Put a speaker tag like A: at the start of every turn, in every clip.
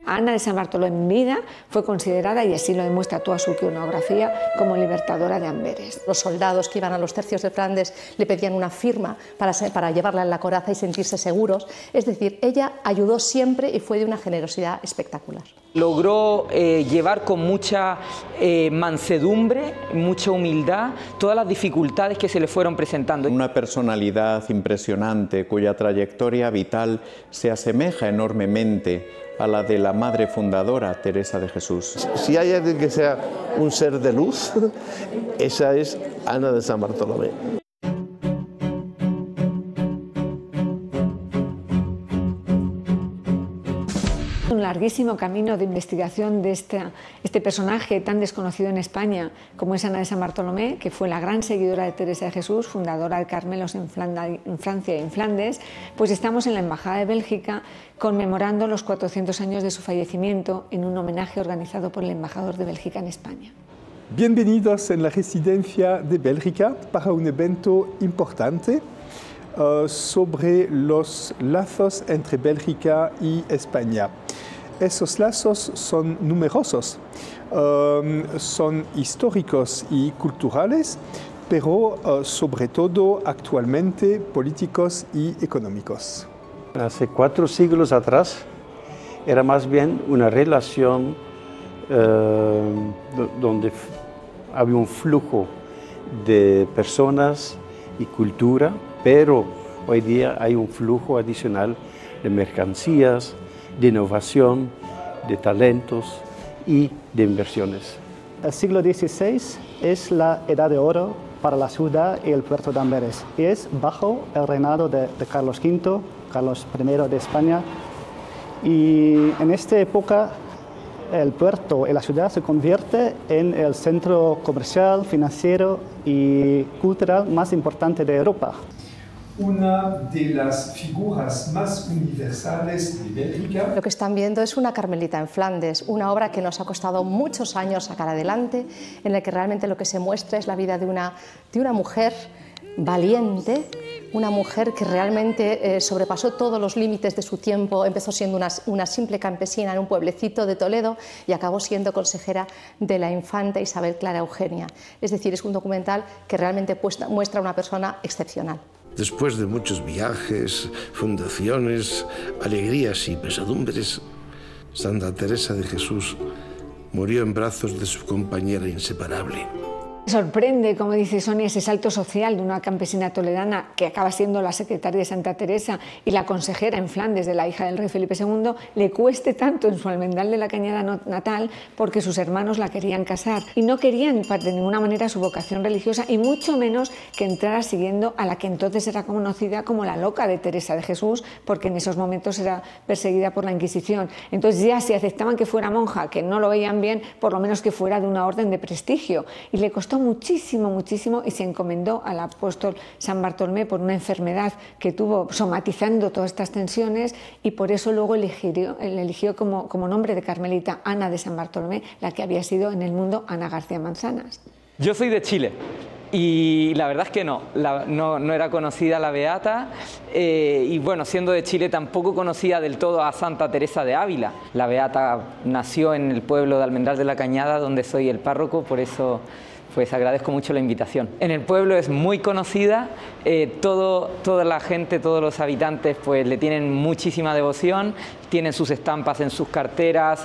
A: Ana de San Bartolomé en vida fue considerada, y así lo demuestra toda su iconografía, como libertadora de Amberes.
B: Los soldados que iban a los tercios de Flandes le pedían una firma para llevarla en la coraza y sentirse seguros. Es decir, ella ayudó siempre y fue de una generosidad espectacular.
C: Logró llevar con mucha mansedumbre, mucha humildad, todas las dificultades que se le fueron presentando.
D: Una personalidad impresionante cuya trayectoria vital se asemeja enormemente a la de la madre fundadora, Teresa de Jesús.
E: Si hay alguien que sea un ser de luz, esa es Ana de San Bartolomé.
A: Un larguísimo camino de investigación de este personaje tan desconocido en España como es Ana de San Bartolomé, que fue la gran seguidora de Teresa de Jesús, fundadora de Carmelos en Francia y en Flandes. Pues estamos en la Embajada de Bélgica conmemorando los 400 años de su fallecimiento en un homenaje organizado por el embajador de Bélgica en España.
F: Bienvenidos en la residencia de Bélgica para un evento importante sobre los lazos entre Bélgica y España. Esos lazos son numerosos, son históricos y culturales, pero sobre todo actualmente políticos y económicos.
G: Hace 4 siglos atrás era más bien una relación donde había un flujo de personas y cultura, pero hoy día hay un flujo adicional de mercancías, de innovación, de talentos y de inversiones.
H: El siglo XVI es la edad de oro para la ciudad y el puerto de Amberes. Y es bajo el reinado de Carlos V, Carlos I de España. Y en esta época el puerto y la ciudad se convierte en el centro comercial, financiero y cultural más importante de Europa.
F: Una de las figuras más universales de Bélgica.
B: Lo que están viendo es una Carmelita en Flandes, una obra que nos ha costado muchos años sacar adelante, en la que realmente lo que se muestra es la vida de una mujer valiente, una mujer que realmente sobrepasó todos los límites de su tiempo. Empezó siendo una simple campesina en un pueblecito de Toledo y acabó siendo consejera de la infanta Isabel Clara Eugenia. Es decir, es un documental que realmente muestra a una persona excepcional.
I: Después de muchos viajes, fundaciones, alegrías y pesadumbres, Santa Teresa de Jesús murió en brazos de su compañera inseparable.
A: Sorprende, como dice Sonia, ese salto social de una campesina toledana que acaba siendo la secretaria de Santa Teresa y la consejera en Flandes de la hija del rey Felipe II, le cueste tanto en su almendral de la Cañada natal porque sus hermanos la querían casar y no querían de ninguna manera su vocación religiosa y mucho menos que entrara siguiendo a la que entonces era conocida como la loca de Teresa de Jesús, porque en esos momentos era perseguida por la Inquisición. Entonces ya si aceptaban que fuera monja, que no lo veían bien, por lo menos que fuera de una orden de prestigio, y le costó muchísimo y se encomendó al apóstol San Bartolomé por una enfermedad que tuvo somatizando todas estas tensiones, y por eso luego eligió como nombre de Carmelita Ana de San Bartolomé, la que había sido en el mundo Ana García Manzanas.
C: Yo soy de Chile y la verdad es que no era conocida la beata y bueno, siendo de Chile tampoco conocía del todo a Santa Teresa de Ávila. La beata nació en el pueblo de Almendral de la Cañada, donde soy el párroco, por eso pues agradezco mucho la invitación. En el pueblo es muy conocida, toda la gente, todos los habitantes pues le tienen muchísima devoción, tienen sus estampas en sus carteras,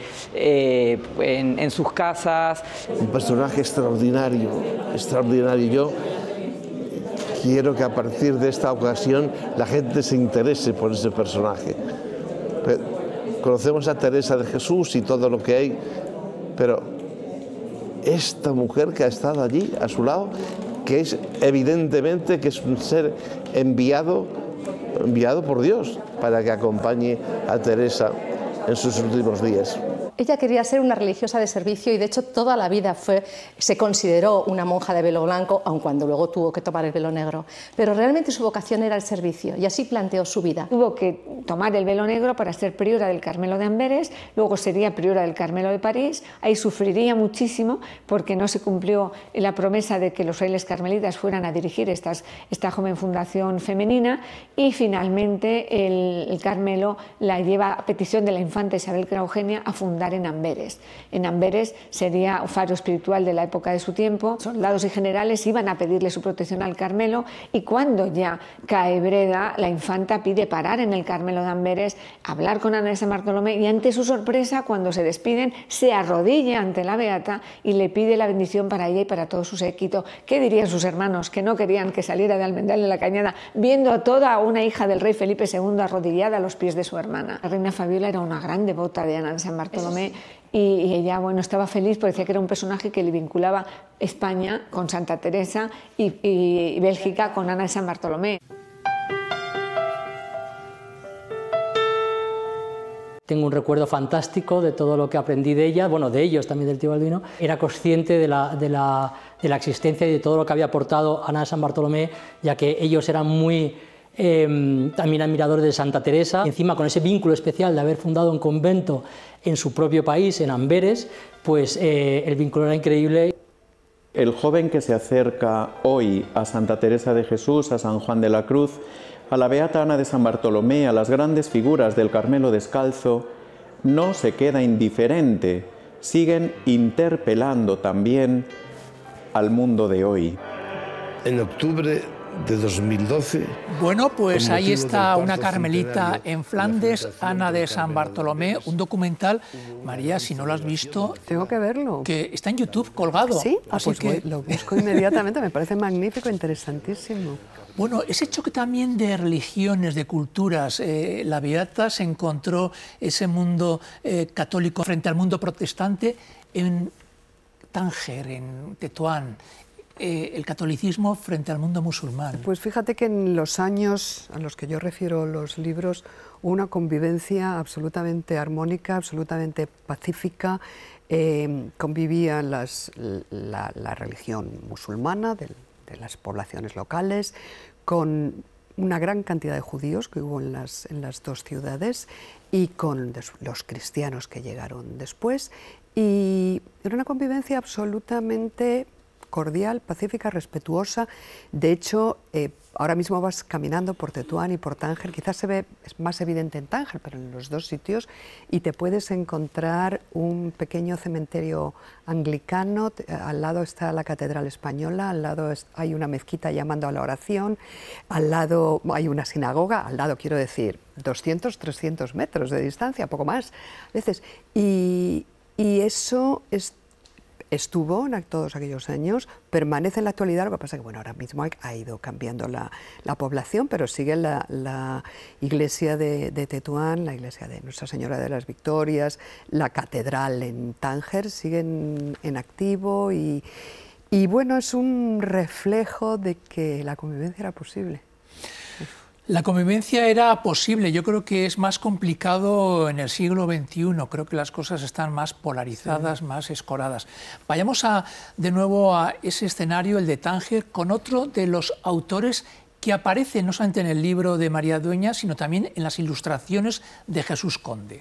C: en sus casas.
E: Un personaje extraordinario. Yo quiero que a partir de esta ocasión la gente se interese por ese personaje. Conocemos a Teresa de Jesús y todo lo que hay, pero esta mujer que ha estado allí a su lado, que es evidentemente que es un ser enviado por Dios para que acompañe a Teresa en sus últimos días.
B: Ella quería ser una religiosa de servicio y de hecho toda la vida se consideró una monja de velo blanco, aun cuando luego tuvo que tomar el velo negro. Pero realmente su vocación era el servicio y así planteó su vida.
A: Tuvo que tomar el velo negro para ser priora del Carmelo de Amberes, luego sería priora del Carmelo de París. Ahí sufriría muchísimo porque no se cumplió la promesa de que los frailes carmelitas fueran a dirigir esta joven fundación femenina, y finalmente el Carmelo la lleva a petición de la infanta Isabel Eugenia a fundar en Amberes. En Amberes sería un faro espiritual de la época de su tiempo. Soldados y generales iban a pedirle su protección al Carmelo, y cuando ya cae Breda, la infanta pide parar en el Carmelo de Amberes, hablar con Ana de San Bartolomé, y ante su sorpresa, cuando se despiden, se arrodilla ante la beata y le pide la bendición para ella y para todo su séquito. ¿Qué dirían sus hermanos, que no querían que saliera de Almendral de la Cañada, viendo a toda una hija del rey Felipe II arrodillada a los pies de su hermana? La reina Fabiola era una gran devota de Ana de San Bartolomé, y ella, bueno, estaba feliz porque decía que era un personaje que le vinculaba España con Santa Teresa y Bélgica con Ana de San Bartolomé.
J: Tengo un recuerdo fantástico de todo lo que aprendí de ella, bueno, de ellos también, del tío Balduino. Era consciente de la existencia y de todo lo que había aportado Ana de San Bartolomé, ya que ellos eran muy también admiradores de Santa Teresa. Y encima, con ese vínculo especial de haber fundado un convento en su propio país, en Amberes, pues el vínculo era increíble.
D: El joven que se acerca hoy a Santa Teresa de Jesús, a San Juan de la Cruz, a la Beata Ana de San Bartolomé, a las grandes figuras del Carmelo Descalzo, no se queda indiferente, siguen interpelando también al mundo de hoy.
I: En octubre de 2012...
K: Bueno, pues ahí está una carmelita en Flandes, Ana de San Bartolomé, un documental, María, si no lo has visto...
L: Tengo que verlo.
K: Que está en YouTube colgado.
L: ¿Sí?
K: Así
L: Pues
K: que
L: lo busco inmediatamente, me parece magnífico, interesantísimo.
K: Bueno, ese choque también de religiones, de culturas. La Beata se encontró ese mundo católico frente al mundo protestante en Tánger, en Tetuán. El catolicismo frente al mundo musulmán.
L: Pues fíjate que en los años a los que yo refiero los libros, hubo una convivencia absolutamente armónica, absolutamente pacífica. Convivía la religión musulmana de las poblaciones locales, con una gran cantidad de judíos que hubo en las dos ciudades, y con los cristianos que llegaron después, y era una convivencia absolutamente cordial, pacífica, respetuosa. De hecho, ahora mismo vas caminando por Tetuán y por Tánger, quizás es más evidente en Tánger, pero en los dos sitios, y te puedes encontrar un pequeño cementerio anglicano, al lado está la Catedral Española, al lado hay una mezquita llamando a la oración, al lado hay una sinagoga, al lado quiero decir 200, 300 metros de distancia, poco más a veces, y eso estuvo en todos aquellos años, permanece en la actualidad. Lo que pasa es que bueno, ahora mismo ha ido cambiando la población, pero sigue la iglesia de Tetuán, la iglesia de Nuestra Señora de las Victorias, la catedral en Tánger, siguen en activo, y bueno, es un reflejo de que la convivencia era posible.
K: La convivencia era posible, yo creo que es más complicado en el siglo XXI, creo que las cosas están más polarizadas, sí, más escoradas. Vayamos de nuevo a ese escenario, el de Tánger, con otro de los autores que aparece no solamente en el libro de María Dueñas, sino también en las ilustraciones de Jesús Conde.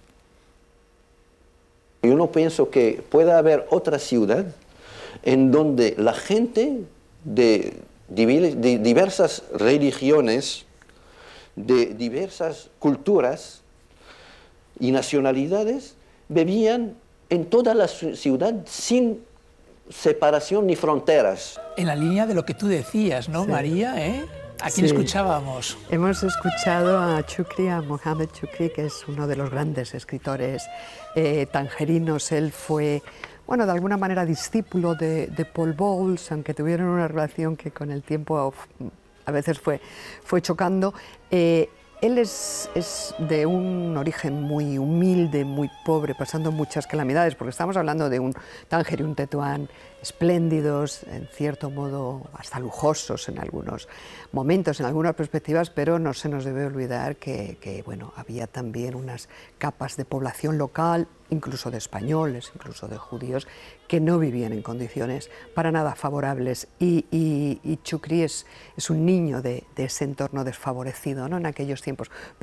M: Yo no pienso que pueda haber otra ciudad en donde la gente de diversas religiones, de diversas culturas y nacionalidades vivían en toda la ciudad sin separación ni fronteras.
K: En la línea de lo que tú decías, ¿no, sí, María? ¿A quién escuchábamos?
L: Hemos escuchado a Chukri, a Mohamed Chukri, que es uno de los grandes escritores tangerinos. Él fue, bueno, de alguna manera discípulo de Paul Bowles, aunque tuvieron una relación que con el tiempo a veces fue chocando. Él es de un origen muy humilde, muy pobre, pasando muchas calamidades, porque estamos hablando de un Tánger y un Tetuán espléndidos, en cierto modo hasta lujosos en algunos momentos, en algunas perspectivas, pero no se nos debe olvidar que bueno, había también unas capas de población local, incluso de españoles, incluso de judíos, que no vivían en condiciones para nada favorables, y Chukri es un niño de ese entorno desfavorecido, ¿no?, en aquellos tiempos.